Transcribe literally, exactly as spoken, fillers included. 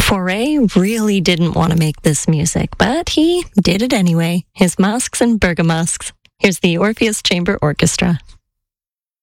Fauré really didn't want to make this music, but he did it anyway. His Masks and Bergamasks. Here's the Orpheus Chamber Orchestra.